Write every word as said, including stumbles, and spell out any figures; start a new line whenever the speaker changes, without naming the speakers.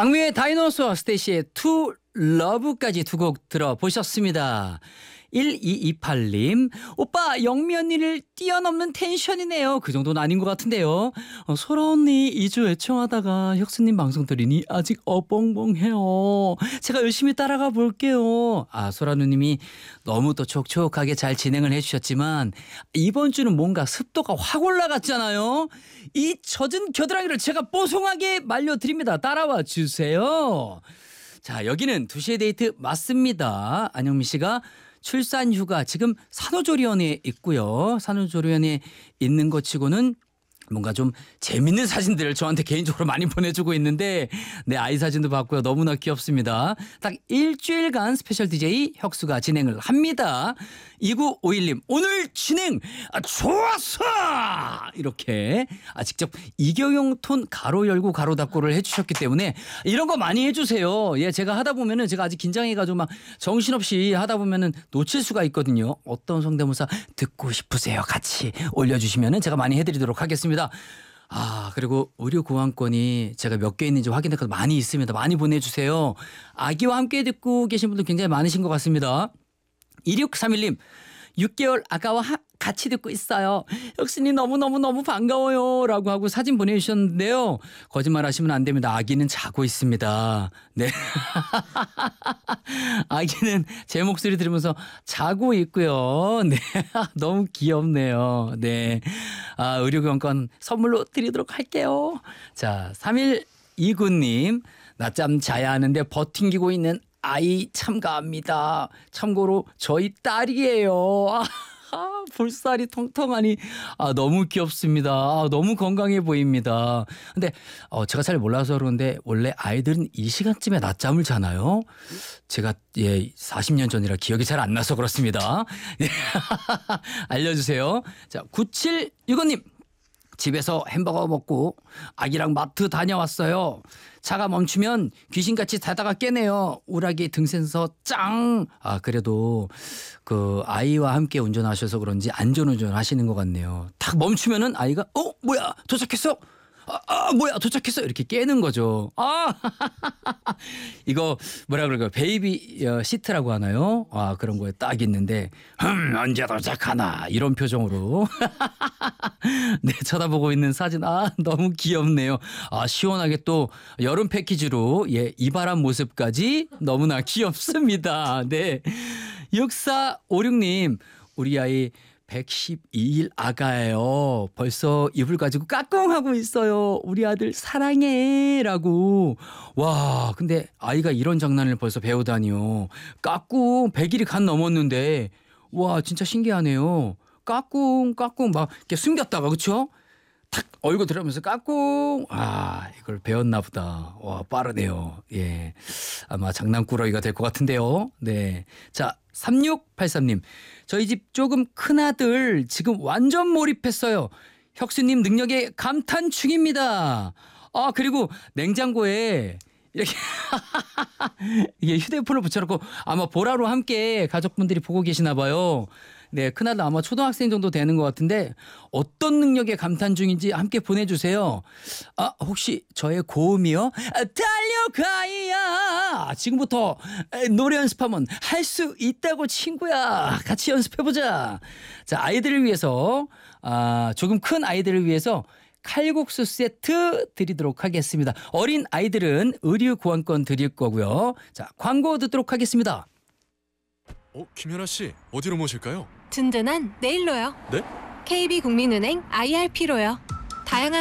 악뮤의 다이노소어, 스테이시의 투 러브까지 두 곡 들어보셨습니다. 일이이팔 님, 오빠 영미 언니를 뛰어넘는 텐션이네요. 그 정도는 아닌 것 같은데요. 어, 소라 언니 이 주 애청하다가 혁수님 방송 들으니 아직 어벙벙해요. 제가 열심히 따라가 볼게요. 아, 소라 누님이 너무 또 촉촉하게 잘 진행을 해주셨지만 이번 주는 뭔가 습도가 확 올라갔잖아요. 이 젖은 겨드랑이를 제가 뽀송하게 말려드립니다. 따라와 주세요. 자, 여기는 두 시의 데이트 맞습니다. 안영미 씨가 출산 휴가 지금 산후조리원에 있고요. 산후조리원에 있는 것 치고는 뭔가 좀 재밌는 사진들을 저한테 개인적으로 많이 보내주고 있는데 내 아이 사진도 봤고요. 너무나 귀엽습니다. 딱 일주일간 스페셜 디제이 혁수가 진행을 합니다. 이구오일 님, 오늘 진행 좋았어! 이렇게 아, 직접 이경용 톤 가로 열고 가로 닫고를 해주셨기 때문에 이런 거 많이 해주세요. 예, 제가 하다 보면은 제가 아직 긴장해가지고 막 정신없이 하다 보면은 놓칠 수가 있거든요. 어떤 성대모사 듣고 싶으세요? 같이 올려주시면은 제가 많이 해드리도록 하겠습니다. 아, 그리고 의료 보안권이 제가 몇 개 있는지 확인했거든요. 많이 있습니다. 많이 보내주세요. 아기와 함께 듣고 계신 분들 굉장히 많으신 것 같습니다. 이육삼일 님, 육 개월 아가와 하, 같이 듣고 있어요. 혁수님 너무너무너무 반가워요 라고 하고 사진 보내주셨는데요. 거짓말 하시면 안 됩니다. 아기는 자고 있습니다. 네. 아기는 제 목소리 들으면서 자고 있고요. 네. 너무 귀엽네요. 네. 아, 의료교환권 선물로 드리도록 할게요. 자, 삼일이구 님, 낮잠 자야 하는데 버팅기고 있는 아이 참가합니다. 참고로 저희 딸이에요. 아, 볼살이 통통하니 아, 너무 귀엽습니다. 아, 너무 건강해 보입니다. 근데 어, 제가 잘 몰라서 그런데 원래 아이들은 이 시간쯤에 낮잠을 자나요? 제가 예 사십 년 전이라 기억이 잘 안 나서 그렇습니다. 알려주세요. 자, 구칠육오 님, 집에서 햄버거 먹고 아기랑 마트 다녀왔어요. 차가 멈추면 귀신같이 자다가 깨네요. 우락이 등센서 짱. 아, 그래도 그 아이와 함께 운전하셔서 그런지 안전운전 하시는 것 같네요. 탁 멈추면은 아이가 어 뭐야 도착했어? 아, 아 뭐야 도착했어? 이렇게 깨는 거죠. 아 이거 뭐라 그럴까요? 베이비 시트라고 하나요? 아, 그런 거에 딱 있는데 흠 언제 도착하나 이런 표정으로 네, 쳐다보고 있는 사진. 아, 너무 귀엽네요. 아, 시원하게 또 여름 패키지로 예, 이발한 모습까지 너무나 귀엽습니다. 네. 육사오육 님, 우리 아이 백십이 일 아가예요. 벌써 이불 가지고 까꿍하고 있어요. 우리 아들 사랑해 라고. 와, 근데 아이가 이런 장난을 벌써 배우다니요. 까꿍 백 일이 간 넘었는데 와, 진짜 신기하네요. 까꿍 까꿍 막 이렇게 숨겼다가 그렇죠? 탁 얼굴 들어가면서 까꿍. 아, 이걸 배웠나 보다. 와, 빠르네요. 예, 아마 장난꾸러기가 될 것 같은데요. 네, 자, 삼육팔삼 님, 저희 집 조금 큰아들 지금 완전 몰입했어요. 혁수님 능력에 감탄 중입니다. 아, 그리고 냉장고에 이렇게 이게 휴대폰을 붙여놓고 아마 보라로 함께 가족분들이 보고 계시나 봐요. 네, 큰아들 아마 초등학생 정도 되는 것 같은데 어떤 능력에 감탄 중인지 함께 보내주세요. 아, 혹시 저의 고음이요? 아, 달려가야 지금부터 노래 연습하면 할 수 있다고 친구야. 같이 연습해보자. 자, 아이들을 위해서 아, 조금 큰 아이들을 위해서 칼국수 세트 드리도록 하겠습니다. 어린 아이들은 의류 교환권 드릴 거고요. 자, 광고 듣도록 하겠습니다.
어, 김연아 씨, 어디로 모실까요?
든든한 내일로요.
네?
케이비국민은행 아이알피로요. 다양한